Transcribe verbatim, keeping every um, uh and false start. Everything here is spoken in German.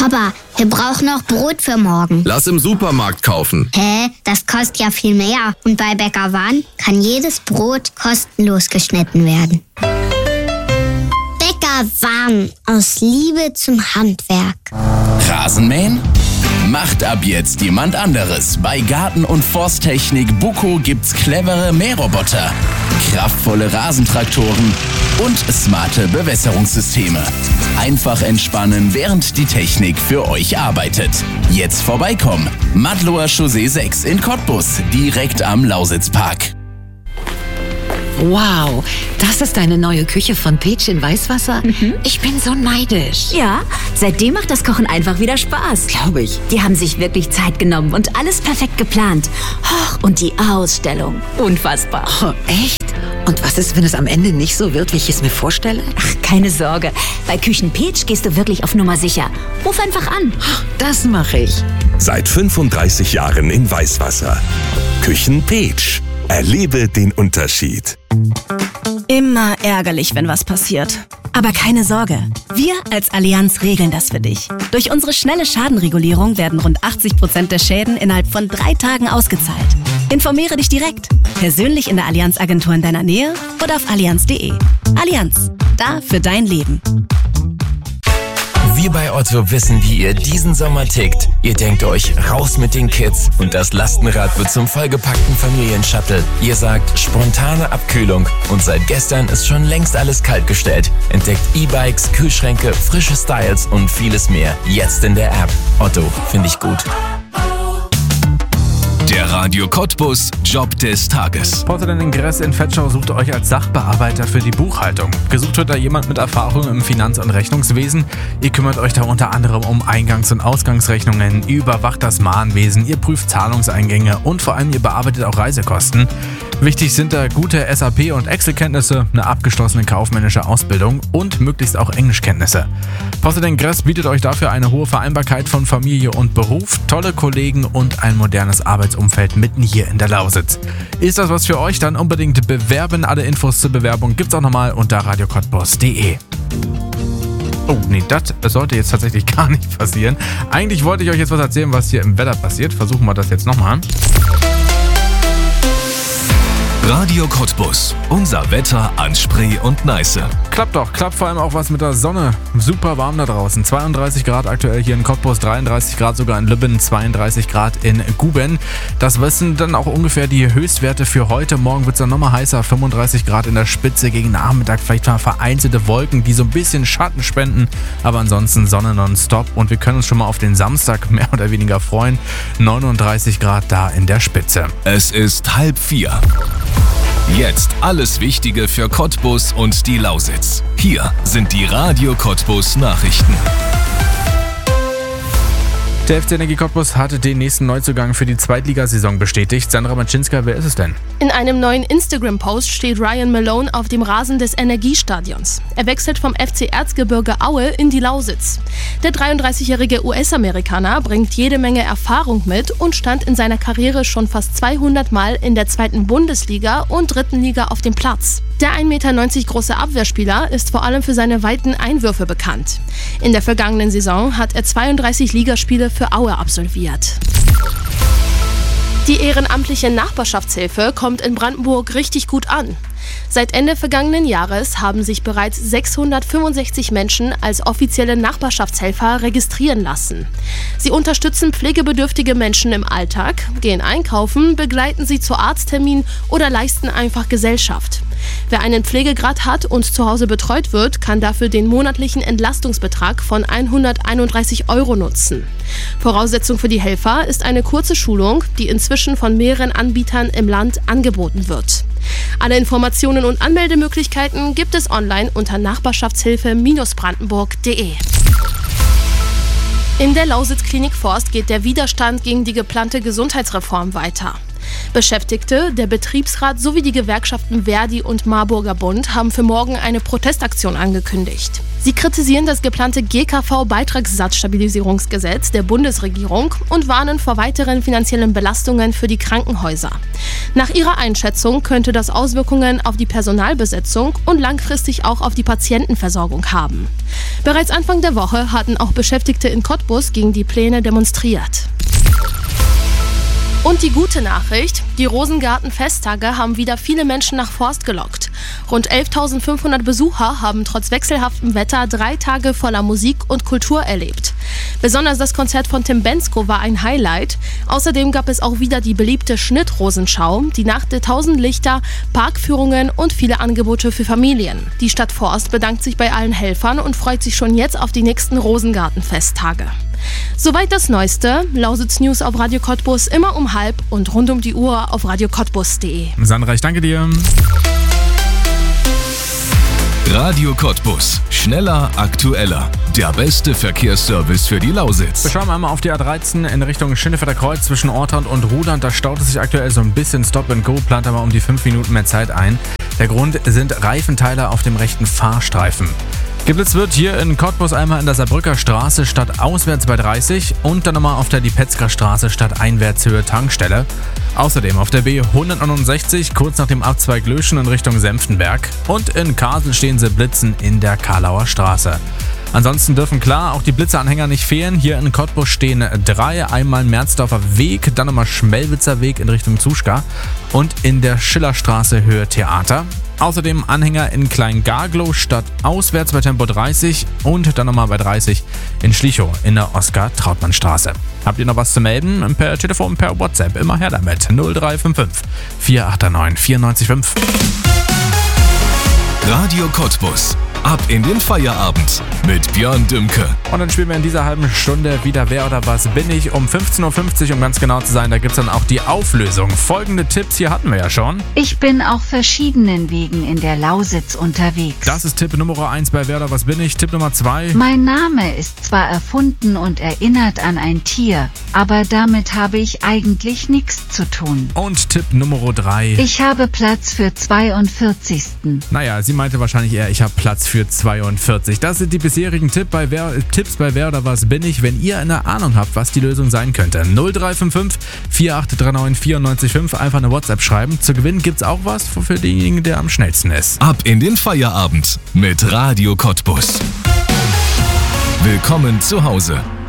Papa, wir brauchen noch Brot für morgen. Lass im Supermarkt kaufen. Hä? Das kostet ja viel mehr. Und bei Bäcker Wan kann jedes Brot kostenlos geschnitten werden. Bäcker Wan, aus Liebe zum Handwerk. Rasenmähen? Macht ab jetzt jemand anderes. Bei Garten- und Forsttechnik Buco gibt's clevere Mähroboter, kraftvolle Rasentraktoren und smarte Bewässerungssysteme. Einfach entspannen, während die Technik für euch arbeitet. Jetzt vorbeikommen. Madloer Chaussee sechs in Cottbus, direkt am Lausitzpark. Wow, das ist deine neue Küche von Peach in Weißwasser? Mhm. Ich bin so neidisch. Ja, seitdem macht das Kochen einfach wieder Spaß. Glaube ich. Die haben sich wirklich Zeit genommen und alles perfekt geplant. Och, und die Ausstellung. Unfassbar. Oh, echt? Und was ist, wenn es am Ende nicht so wird, wie ich es mir vorstelle? Ach, keine Sorge. Bei Küchen Peach gehst du wirklich auf Nummer sicher. Ruf einfach an. Das mache ich. Seit fünfunddreißig Jahren in Weißwasser. Küchen Peach. Erlebe den Unterschied. Immer ärgerlich, wenn was passiert. Aber keine Sorge, wir als Allianz regeln das für dich. Durch unsere schnelle Schadenregulierung werden rund achtzig Prozent der Schäden innerhalb von drei Tagen ausgezahlt. Informiere dich direkt, persönlich in der Allianz-Agentur in deiner Nähe oder auf allianz punkt de. Allianz, da für dein Leben. Wir bei Otto wissen, wie ihr diesen Sommer tickt. Ihr denkt euch, raus mit den Kids und das Lastenrad wird zum vollgepackten Familienshuttle. Ihr sagt, spontane Abkühlung und seit gestern ist schon längst alles kaltgestellt. Entdeckt E-Bikes, Kühlschränke, frische Styles und vieles mehr. Jetzt in der App. Otto, finde ich gut. Der Radio Cottbus Job des Tages. Porcelain Ingress in Vetschau sucht euch als Sachbearbeiter für die Buchhaltung. Gesucht wird da jemand mit Erfahrung im Finanz- und Rechnungswesen. Ihr kümmert euch da unter anderem um Eingangs- und Ausgangsrechnungen, ihr überwacht das Mahnwesen, ihr prüft Zahlungseingänge und vor allem ihr bearbeitet auch Reisekosten. Wichtig sind da gute S A P- und Excel-Kenntnisse, eine abgeschlossene kaufmännische Ausbildung und möglichst auch Englischkenntnisse. Porcelain Ingress bietet euch dafür eine hohe Vereinbarkeit von Familie und Beruf, tolle Kollegen und ein modernes Arbeitsumfeld mitten hier in der Lausitz. Ist das was für euch? Dann unbedingt bewerben. Alle Infos zur Bewerbung gibt's auch nochmal unter radio cottbus punkt de. Oh, nee, das sollte jetzt tatsächlich gar nicht passieren. Eigentlich wollte ich euch jetzt was erzählen, was hier im Wetter passiert. Versuchen wir das jetzt nochmal. Radio Cottbus. Unser Wetter an Spree und Neiße. Klappt doch, klappt vor allem auch was mit der Sonne. Super warm da draußen. zweiunddreißig Grad aktuell hier in Cottbus, dreiunddreißig Grad sogar in Lübben, zweiunddreißig Grad in Guben. Das sind dann auch ungefähr die Höchstwerte für heute. Morgen wird es dann nochmal heißer, fünfunddreißig Grad in der Spitze, gegen Nachmittag vielleicht mal vereinzelte Wolken, die so ein bisschen Schatten spenden, aber ansonsten Sonne nonstop und wir können uns schon mal auf den Samstag mehr oder weniger freuen. neununddreißig Grad da in der Spitze. Es ist halb vier. Jetzt alles Wichtige für Cottbus und die Lausitz. Hier sind die Radio Cottbus Nachrichten. Der F C Energie Cottbus hatte den nächsten Neuzugang für die Zweitligasaison bestätigt. Sandra Maczynska, wer ist es denn? In einem neuen Instagram-Post steht Ryan Malone auf dem Rasen des Energiestadions. Er wechselt vom F C Erzgebirge Aue in die Lausitz. Der dreiunddreißigjährige U S-Amerikaner bringt jede Menge Erfahrung mit und stand in seiner Karriere schon fast zweihundert Mal in der zweiten Bundesliga und dritten Liga auf dem Platz. Der ein Meter neunzig große Abwehrspieler ist vor allem für seine weiten Einwürfe bekannt. In der vergangenen Saison hat er zweiunddreißig Ligaspiele für Aue absolviert. Die ehrenamtliche Nachbarschaftshilfe kommt in Brandenburg richtig gut an. Seit Ende vergangenen Jahres haben sich bereits sechshundertfünfundsechzig Menschen als offizielle Nachbarschaftshelfer registrieren lassen. Sie unterstützen pflegebedürftige Menschen im Alltag, gehen einkaufen, begleiten sie zu Arztterminen oder leisten einfach Gesellschaft. Wer einen Pflegegrad hat und zu Hause betreut wird, kann dafür den monatlichen Entlastungsbetrag von hunderteinunddreißig Euro nutzen. Voraussetzung für die Helfer ist eine kurze Schulung, die inzwischen von mehreren Anbietern im Land angeboten wird. Alle Informationen und Anmeldemöglichkeiten gibt es online unter nachbarschaftshilfe brandenburg punkt de. In der Lausitz-Klinik Forst geht der Widerstand gegen die geplante Gesundheitsreform weiter. Beschäftigte, der Betriebsrat sowie die Gewerkschaften Verdi und Marburger Bund haben für morgen eine Protestaktion angekündigt. Sie kritisieren das geplante G K V-Beitragssatzstabilisierungsgesetz der Bundesregierung und warnen vor weiteren finanziellen Belastungen für die Krankenhäuser. Nach ihrer Einschätzung könnte das Auswirkungen auf die Personalbesetzung und langfristig auch auf die Patientenversorgung haben. Bereits Anfang der Woche hatten auch Beschäftigte in Cottbus gegen die Pläne demonstriert. Und die gute Nachricht, die Rosengarten-Festtage haben wieder viele Menschen nach Forst gelockt. Rund elftausendfünfhundert Besucher haben trotz wechselhaftem Wetter drei Tage voller Musik und Kultur erlebt. Besonders das Konzert von Tim Bendzko war ein Highlight. Außerdem gab es auch wieder die beliebte Schnittrosenschau, die Nacht der tausend Lichter, Parkführungen und viele Angebote für Familien. Die Stadt Forst bedankt sich bei allen Helfern und freut sich schon jetzt auf die nächsten Rosengarten-Festtage. Soweit das Neueste. Lausitz News auf Radio Cottbus immer um halb und rund um die Uhr auf radio cottbus punkt de. Sandra, ich danke dir. Radio Cottbus. Schneller, aktueller. Der beste Verkehrsservice für die Lausitz. Wir schauen einmal auf die A dreizehn in Richtung Schinnefelder Kreuz zwischen Ortrand und Rudern. Da staut es sich aktuell so ein bisschen. Stop and Go, plant aber um die fünf Minuten mehr Zeit ein. Der Grund sind Reifenteile auf dem rechten Fahrstreifen. Geblitzt wird hier in Cottbus einmal in der Saarbrücker Straße statt auswärts bei dreißig und dann nochmal auf der Lipetzker Straße statt Einwärtshöhe Tankstelle. Außerdem auf der B hundertneunundsechzig kurz nach dem Abzweig Löschen in Richtung Senftenberg und in Karsel stehen sie blitzen in der Karlauer Straße. Ansonsten dürfen klar auch die Blitzeranhänger nicht fehlen. Hier in Cottbus stehen drei, einmal Merzdorfer Weg, dann nochmal Schmelwitzer Weg in Richtung Zuschka und in der Schillerstraße Höhe Theater. Außerdem Anhänger in Kleingarglow statt auswärts bei Tempo dreißig und dann nochmal bei dreißig in Schlichow in der Oskar-Trautmann-Straße. Habt ihr noch was zu melden? Per Telefon, per WhatsApp, immer her damit. null drei fünf fünf, vier acht neun, vier neun fünf. Radio Cottbus. Ab in den Feierabend mit Björn Dümke. Und dann spielen wir in dieser halben Stunde wieder Wer oder was bin ich um fünfzehn Uhr fünfzig, um ganz genau zu sein. Da gibt es dann auch die Auflösung. Folgende Tipps hier hatten wir ja schon. Ich bin auf verschiedenen Wegen in der Lausitz unterwegs. Das ist Tipp Nummer eins bei Wer oder was bin ich. Tipp Nummer zwei. Mein Name ist zwar erfunden und erinnert an ein Tier, aber damit habe ich eigentlich nichts zu tun. Und Tipp Nummer drei. Ich habe Platz für zweiundvierzigsten Naja, sie meinte wahrscheinlich eher, ich habe Platz für zweiundvierzig. Das sind die bisherigen Tipp bei Wer, Tipps bei Wer oder was bin ich. Wenn ihr eine Ahnung habt, was die Lösung sein könnte, null drei fünf fünf, vier acht neun, vier neun fünf, einfach eine WhatsApp schreiben. Zu gewinnen gibt's auch was für denjenigen, der am schnellsten ist. Ab in den Feierabend mit Radio Cottbus. Willkommen zu Hause.